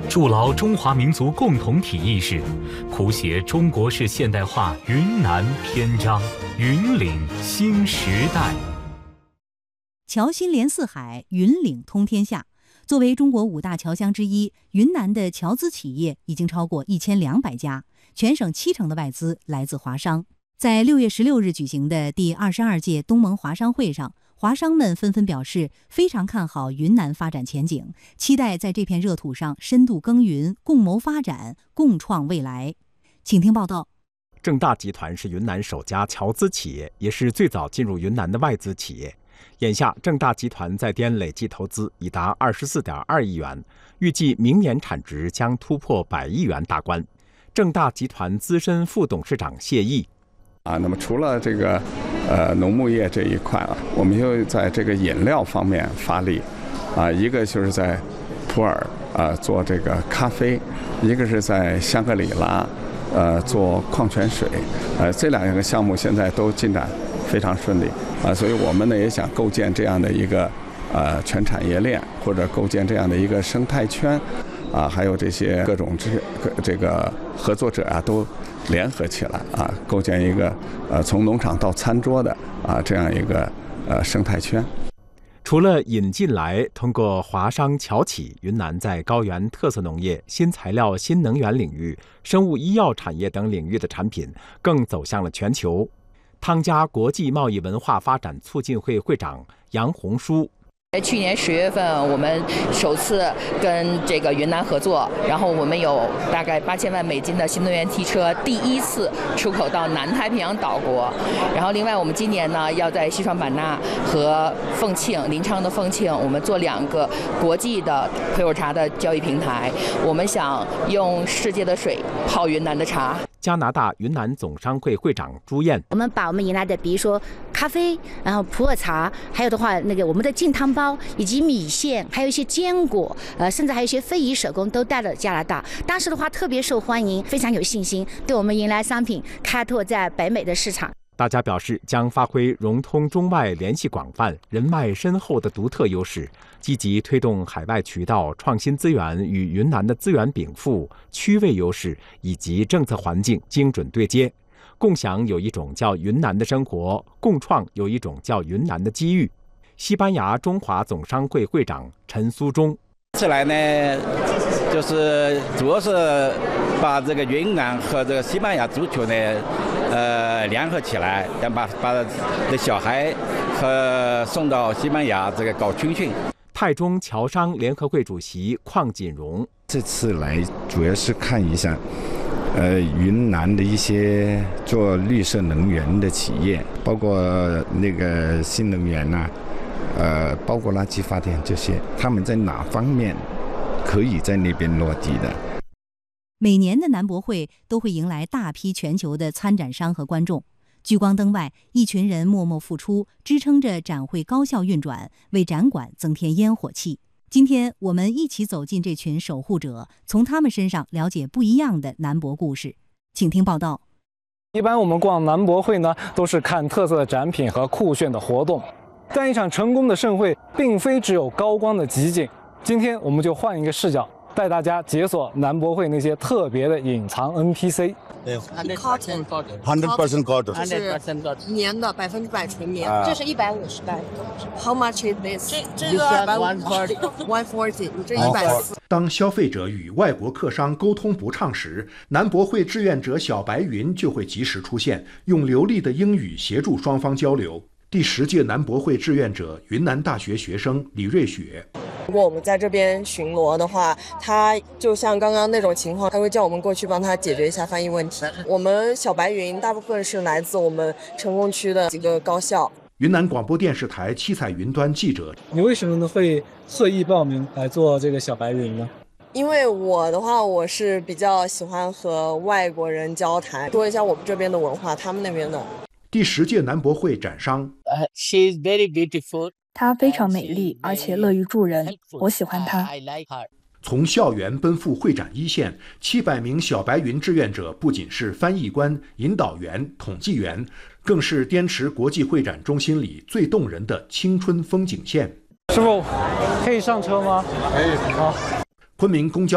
筑牢中华民族共同体意识，谱写中国式现代化云南篇章，云岭新时代。 侨新连四海，云岭通天下。作为中国5大侨乡之一，云南的侨资企业已经超过1200家，全省70%的外资来自华商。在6月16日举行的第22届东盟华商会上，华商们纷纷表示非常看好云南发展前景，期待在这片热土上深度耕耘，共谋发展，共创未来。请听报道。 正大集团是云南首家侨资企业，也是最早进入云南的外资企业。眼下，正大集团在滇累计投资已达24.2亿元，预计明年产值将突破100亿元大关。正大集团资深副董事长谢毅那么除了这个农牧业这一块我们又在这个饮料方面发力一个就是在普洱做这个咖啡，一个是在香格里拉做矿泉水这2个项目现在都进展非常顺利所以我们呢也想构建这样的一个全产业链，或者构建这样的一个生态圈还有这些各种这个合作者都联合起来构建一个从农场到餐桌的这样一个生态圈。 除了引进来通过华商侨企，云南在高原特色农业、新材料、新能源领域、生物医药产业等领域的产品更走向了全球。汤加国际贸易文化发展促进会会长杨红书。 去年10月份，我们首次跟这个云南合作，然后我们有大概8000万美金的新能源汽车第一次出口到南太平洋岛国。然后另外我们今年呢要在西双版纳和凤庆临昌的凤庆，我们做2个国际的普洱茶的交易平台。我们想用世界的水泡云南的茶。 加拿大云南总商会会长朱燕， 我们把我们云南的，比如说咖啡，然后普洱茶，还有的话那个我们的净汤包，以及米线，还有一些坚果，甚至还有一些非遗手工都带了加拿大。当时的话特别受欢迎，非常有信心，对我们云南商品开拓在北美的市场。 大家表示将发挥融通中外联系广泛、人脉深厚的独特优势，积极推动海外渠道、创新资源与云南的资源禀赋、区位优势以及政策环境精准对接，共享有一种叫云南的生活，共创有一种叫云南的机遇。西班牙中华总商会会长陈苏忠， 起来呢，就是主要是把这个云南和这个西班牙足球呢联合起来，想把这小孩和送到西班牙这个搞军训。 泰中侨商联合会主席邝锦荣， 这次来主要是看一下云南的一些做绿色能源的企业，包括那个新能源包括垃圾发电这些，他们在哪方面可以在那边落地的。 每年的南博会都会迎来大批全球的参展商和观众，聚光灯外，一群人默默付出，支撑着展会高效运转，为展馆增添烟火气。今天我们一起走进这群守护者，从他们身上了解不一样的南博故事。请听报道。 一般我们逛南博会呢，都是看特色的展品和酷炫的活动，但一场成功的盛会并非只有高光的集锦。今天我们就换一个视角，带大家解锁南博会那些特别的隐藏 NPC。 100% cotton， 是棉的100%纯棉，这是150袋。How much is this？ 这个140，这140。 当消费者与外国客商沟通不畅时，南博会志愿者小白云就会及时出现，用流利的英语协助双方交流。第10届南博会志愿者云南大学学生李瑞雪。 如果我们在这边巡逻的话，他就像刚刚那种情况，他会叫我们过去帮他解决一下翻译问题。我们小白云大部分是来自我们成功区的几个高校。 云南广播电视台七彩云端记者， 你为什么呢会特意报名来做这个小白云呢？ 因为我的话，我是比较喜欢和外国人交谈，说一下我们这边的文化，他们那边的。 第10届南博会展商， She is very beautiful。 她非常美丽，而且乐于助人，我喜欢她。 从校园奔赴会展一线，700名小白云志愿者不仅是翻译官、引导员、统计员，更是滇池国际会展中心里最动人的青春风景线。 师傅，可以上车吗？ 可以。昆明公交